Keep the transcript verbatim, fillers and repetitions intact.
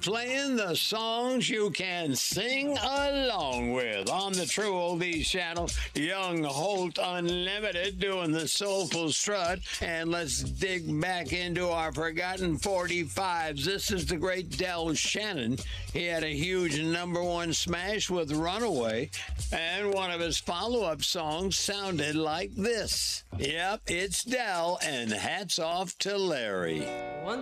playing the songs you can sing along with on the True Oldies channel. Young Holt Unlimited doing the soulful strut. And let's dig back into our forgotten forty-fives. This is the great Del Shannon. He had a huge number one smash with Runaway, and one of his follow-up songs sounded like this. Yep, it's Del, and hats off to Larry.